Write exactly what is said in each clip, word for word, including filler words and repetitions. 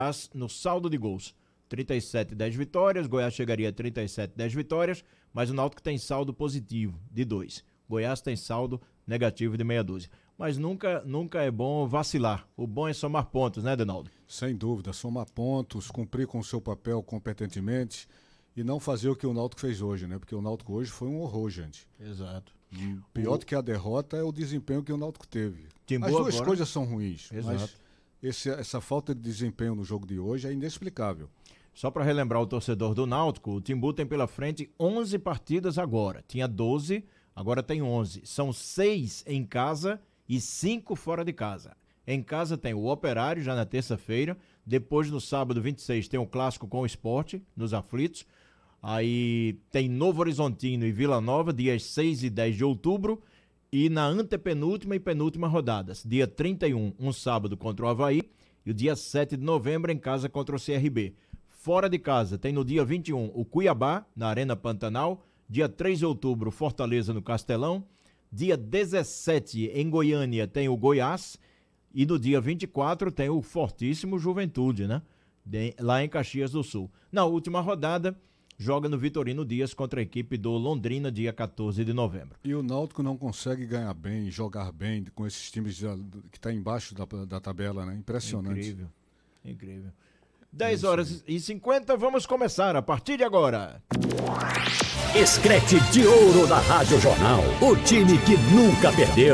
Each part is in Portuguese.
no saldo de gols. trinta e sete, dez vitórias, Goiás chegaria a trinta e sete, dez vitórias, mas o Náutico tem saldo positivo de dois. Goiás tem saldo negativo de meia dúzia. Mas nunca, nunca é bom vacilar. O bom é somar pontos, né, Denaldo? Sem dúvida, somar pontos, cumprir com o seu papel competentemente e não fazer o que o Náutico fez hoje, né? Porque o Náutico hoje foi um horror, gente. Exato. Hum, pior o... do que a derrota é o desempenho que o Náutico teve. Timbu As duas agora... coisas são ruins, Exato. mas esse, essa falta de desempenho no jogo de hoje é inexplicável. Só para relembrar o torcedor do Náutico, o Timbu tem pela frente onze partidas agora. Tinha doze, agora tem onze. São seis em casa e cinco fora de casa. Em casa tem o Operário, já na terça-feira. Depois, no sábado vinte e seis, tem o Clássico com o Sport, nos Aflitos. Aí tem Novo Horizontino e Vila Nova, dias seis e dez de outubro. E na antepenúltima e penúltima rodadas, dia trinta e um, um sábado contra o Avaí. E o dia sete de novembro, em casa contra o C R B. Fora de casa, tem no dia vinte e um o Cuiabá, na Arena Pantanal. Dia três de outubro, Fortaleza no Castelão. Dia dezessete, em Goiânia, tem o Goiás. E no dia vinte e quatro tem o fortíssimo Juventude, né? De, lá em Caxias do Sul. Na última rodada, joga no Vitorino Dias contra a equipe do Londrina, dia quatorze de novembro. E o Náutico não consegue ganhar bem, jogar bem com esses times de, que está embaixo da, da tabela, né? Impressionante. Incrível, incrível. dez horas e cinquenta, vamos começar a partir de agora. Escrete de ouro da Rádio Jornal, o time que nunca perdeu.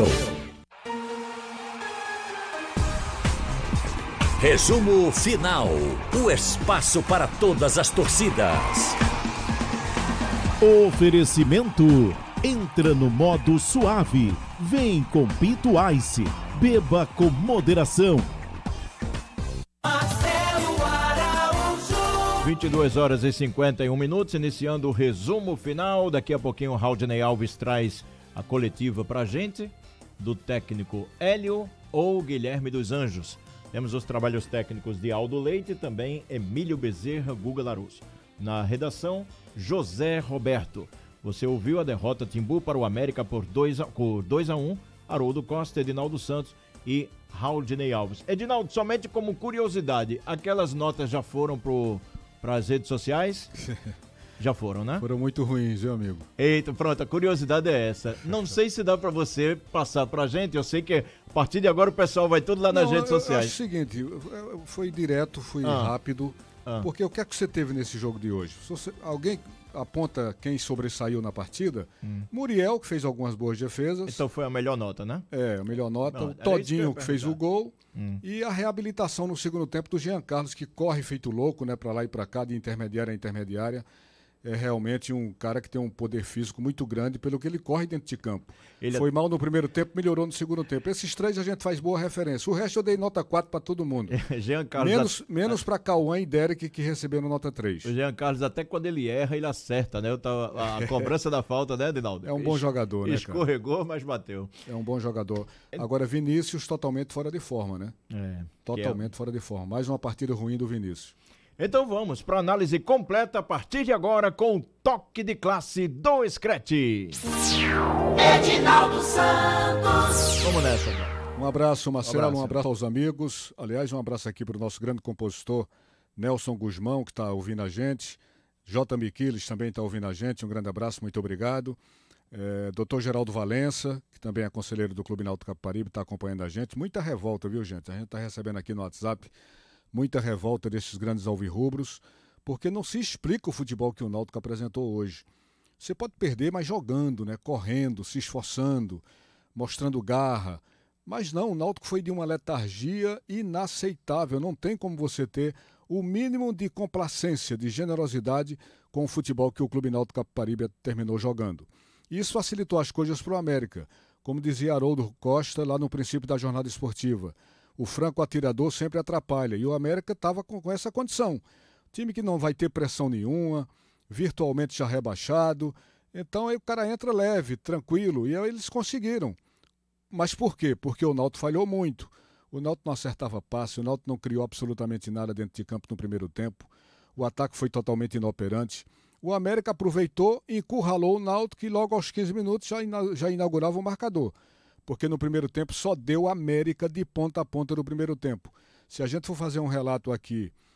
Resumo final, o espaço para todas as torcidas. Oferecimento, entra no modo suave, vem com Pinto Ice, beba com moderação. vinte e duas horas e cinquenta e um minutos, iniciando o resumo final. Daqui a pouquinho o Raudinei Alves traz a coletiva pra gente, do técnico Hélio ou Guilherme dos Anjos. Temos os trabalhos técnicos de Aldo Leite e também Emílio Bezerra, Guga Larusso. Na redação, José Roberto. Você ouviu a derrota Timbu para o América por dois a um, Haroldo Costa, Edinaldo Santos e Raudinei Alves. Edinaldo, somente como curiosidade, aquelas notas já foram pro... para as redes sociais? Já foram, né? Foram muito ruins, viu, amigo? Eita, pronto, a curiosidade é essa. Não sei se dá para você passar pra gente, eu sei que a partir de agora o pessoal vai tudo lá nas Não, redes eu, sociais. Eu acho o seguinte, foi direto, foi ah. rápido, ah. porque o que é que você teve nesse jogo de hoje? Se você, alguém aponta quem sobressaiu na partida, hum. Muriel, que fez algumas boas defesas. Então foi a melhor nota, né? É, a melhor nota. Não, o Todinho, que, que fez o gol. Hum. E a reabilitação no segundo tempo do Jean Carlos, que corre feito louco, né, para lá e para cá, de intermediária a intermediária. É realmente um cara que tem um poder físico muito grande pelo que ele corre dentro de campo. Ele Foi é... mal no primeiro tempo, melhorou no segundo tempo. Esses três a gente faz boa referência. O resto eu dei nota quatro para todo mundo. Jean Carlos menos at... menos para Cauã e Derek, que receberam nota três. O Jean Carlos, até quando ele erra, ele acerta, né? Eu tava... A cobrança da falta, né, Edinaldo? É um bom jogador, né, Escorregou, mas bateu. É um bom jogador. Agora, Vinícius totalmente fora de forma, né? É. Totalmente é... fora de forma. Mais uma partida ruim do Vinícius. Então vamos para a análise completa a partir de agora com o toque de classe do Screte. Edinaldo Santos. Vamos nessa, cara. Um abraço, Marcelo, um abraço. um abraço aos amigos. Aliás, um abraço aqui para o nosso grande compositor, Nelson Guzmão, que está ouvindo a gente. J. Miquiles também está ouvindo a gente. Um grande abraço, muito obrigado. É, doutor Geraldo Valença, que também é conselheiro do Clube Náutico Capibaribe, está acompanhando a gente. Muita revolta, viu, gente? A gente está recebendo aqui no WhatsApp muita revolta desses grandes alvirrubros, porque não se explica o futebol que o Náutico apresentou hoje. Você pode perder, mas jogando, né? Correndo, se esforçando, mostrando garra. Mas não, o Náutico foi de uma letargia inaceitável. Não tem como você ter o mínimo de complacência, de generosidade com o futebol que o Clube Náutico Capibaribe terminou jogando. Isso facilitou as coisas para o América. Como dizia Haroldo Costa lá no princípio da jornada esportiva. O franco atirador sempre atrapalha. E o América estava com, com essa condição. Time que não vai ter pressão nenhuma, virtualmente já rebaixado. Então aí o cara entra leve, tranquilo. E aí eles conseguiram. Mas por quê? Porque o Náutico falhou muito. O Náutico não acertava passe, o Náutico não criou absolutamente nada dentro de campo no primeiro tempo. O ataque foi totalmente inoperante. O América aproveitou e encurralou o Náutico e logo aos quinze minutos já, ina- já inaugurava o marcador. Porque no primeiro tempo só deu América de ponta a ponta no primeiro tempo. Se a gente for fazer um relato aqui